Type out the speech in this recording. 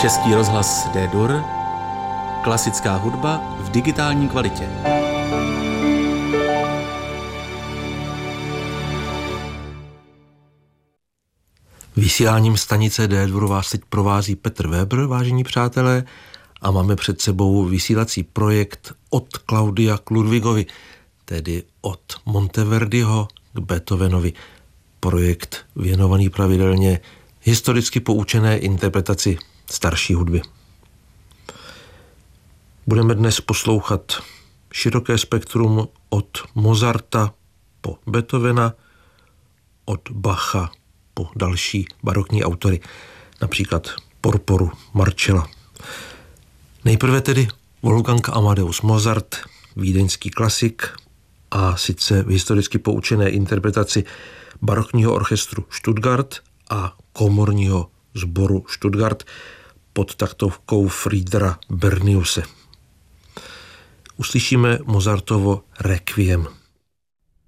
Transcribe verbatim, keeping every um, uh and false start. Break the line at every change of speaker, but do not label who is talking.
Český rozhlas D-Dur, klasická hudba v digitální kvalitě.
Vysíláním stanice D-Dur vás teď provází Petr Weber, vážení přátelé, a máme před sebou vysílací projekt od Claudia k Ludwigovi, tedy od Monteverdiho k Beethovenovi. Projekt věnovaný pravidelně historicky poučené interpretaci starší hudby. Budeme dnes poslouchat široké spektrum od Mozarta po Beethovena, od Bacha po další barokní autory, například Porporu Marcella. Nejprve tedy Wolfgang Amadeus Mozart, vídeňský klasik, a sice v historicky poučené interpretaci barokního orchestru Stuttgart a komorního sboru Stuttgart pod taktovkou Friedera Berniuse. Uslyšíme Mozartovo Requiem.